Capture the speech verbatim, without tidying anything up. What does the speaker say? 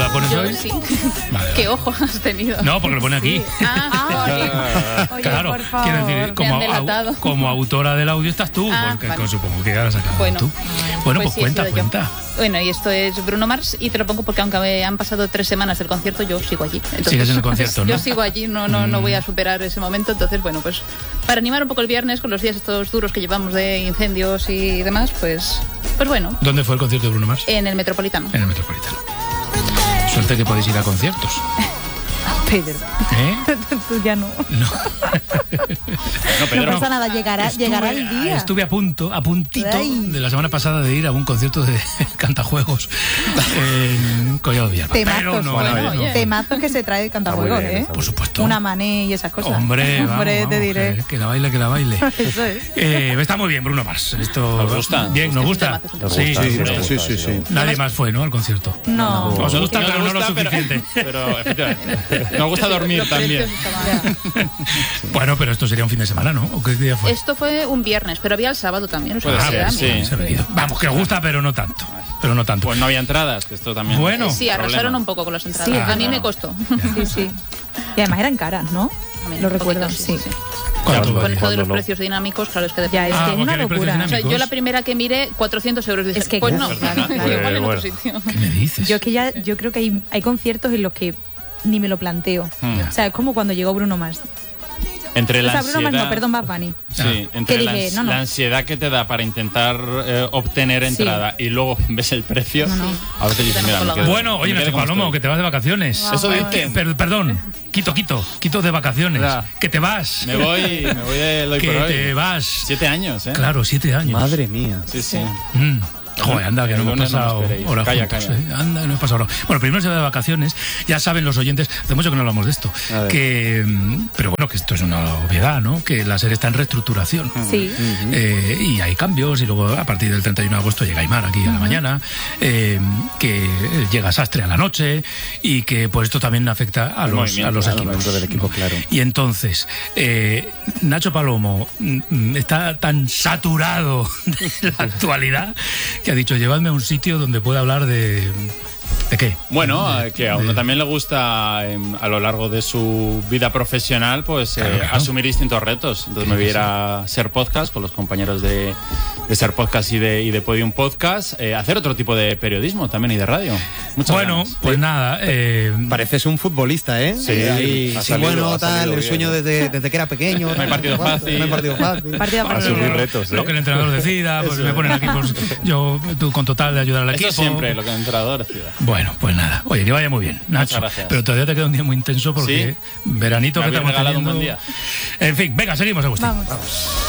¿La pones Yo hoy? sí. Vale, ¿Qué vale. ojo has tenido? No, porque lo pone aquí. Ah, Oye, Claro, por favor. quiero decir, como, Me han delatado. au- como autora del audio estás tú, Ah, porque vale. supongo que ya la sacado Bueno. tú. Bueno, pues, sí, he cuenta, sido yo. cuenta. Bueno, y esto es Bruno Mars y te lo pongo porque aunque me han pasado tres semanas del concierto, yo sigo allí. Entonces, Sigues en el concierto, ¿no? Yo sigo allí, no, no, no voy a superar ese momento. Entonces, bueno, pues para animar un poco el viernes con los días estos duros que llevamos de incendios y demás, pues, pues bueno, ¿Dónde fue el concierto de Bruno Mars? en el Metropolitano. En el Metropolitano. Suerte que podéis ir a conciertos. Pedro, ¿Eh? tú ya no. No. No, Pedro. No pasa nada, llegará, Estuve- llegará el día. Estuve a punto, a puntito Ay. de la semana pasada de ir a un concierto de cantajuegos en Collado Villalba. Temazos, Pero no, bueno, no, oye. no. Temazos que se trae el cantajuegos, Está muy bien, ¿eh? está muy Por supuesto. Una mané y esas cosas. Hombre, vamos, Hombre, vamos, te diré. Que, que la baile, que la baile. Eso es. Eh, está muy bien, Bruno Mars. Esto ¿Nos gusta? Bien, nos gusta. Es un Nos Sí, gusta, sí, sí, sí. nos gusta, sí, sí, sí. nos gusta. Nadie más fue, ¿no? Al concierto. No. Os gusta, Nos pero no lo gusta, pero- suficiente. Pero, efectivamente, nos gusta dormir Los también. precios estaban- Bueno, pero esto sería un fin de semana, ¿no? ¿O qué día fue? Esto fue un viernes, pero había el sábado también. O sea, Puede que ser, era, sí. mira. Se ha venido. Vamos, que gusta, pero no tanto. Pero no tanto. Pues no había entradas, que esto también. Bueno. es Sí, un arrasaron problema. un poco con las entradas. Sí, a mí claro. me costó. Sí, sí. Y además eran caras, ¿no? También, Lo un recuerdo, poquito, sí. sí, sí. ¿Cuánto Con- vale? Con esto de los no? precios dinámicos, claro, es que Ya, es depende. Ah, que es una porque hay precios locura. O sea, dinámicos. yo la primera que miré, cuatrocientos euros. Dije, Es que pues claro, no, claro, claro. igual en Bueno. otro sitio. ¿Qué me dices? Yo es que ya, yo creo que hay, hay conciertos en los que ni me lo planteo. Hmm. O sea, es como cuando llegó Bruno Mars. Entre O la sea, Bruno Mars ansiedad. no, perdón, Bad Bunny. Sí, entre Que la, dije, ans- no, no. la ansiedad que te da para intentar eh, obtener Sí. entrada y luego ves el precio, No, no. a veces dices, mira, me quedo- Bueno, oye, me quedo Nacho como Palomo, estoy. que te vas de vacaciones. Eso Eh, dicen. per- perdón, quito, quito, quito de vacaciones. Ya. Que te vas. Me voy, me voy de hoy que por hoy. te vas. Siete años, ¿eh? Claro, siete años. Madre mía. Sí, sí. Mm. Joder, anda, que El no hemos lunes no me pasado esperéis. horas Calla, juntos. calla. ¿eh? Anda, que no hemos pasado horas. Bueno, primero se va de vacaciones. Ya saben los oyentes, hace mucho que no hablamos de esto. A ver. Que, mm, pero bueno, que esto es una obviedad, ¿no? Que la serie está en reestructuración. Sí. Eh, y hay cambios y luego a partir del treinta y uno de agosto llega Aymar aquí a la mañana, eh, que llega Sastre a la noche y que pues esto también afecta a El los, movimiento, a los claro, equipos. dentro del equipo, claro. Y entonces, eh, Nacho Palomo mm, mm, está tan saturado de la actualidad que ha dicho, llevadme a un sitio donde pueda hablar de... ¿De qué? Bueno, De- eh, que a uno de- también le gusta em, a lo largo de su vida profesional pues eh, Claro, claro. asumir distintos retos. Entonces me voy a ir a Ser Podcast con los compañeros de, de Ser Podcast y de, y de Podium Podcast, eh, hacer otro tipo de periodismo también y de radio. Muchas Bueno, ganas. pues nada, eh, Pareces un futbolista, ¿eh? Sí, ahí, ha sí, salido, bueno, ha tal, salido el bien. sueño desde, desde que era pequeño. No hay partido fácil. No hay partido fácil. Partido a partido. Asumir retos, ¿eh? lo que el entrenador decida, pues me ponen aquí, pues yo tú con total de ayudar al Eso equipo. siempre, lo que el entrenador decida. Bueno, pues nada. Oye, que vaya muy bien, Nacho. gracias. Pero todavía te queda un día muy intenso porque Sí. veranito Me que habéis estamos regalado un teniendo. buen día. En fin, venga, seguimos, Agustín. Vamos.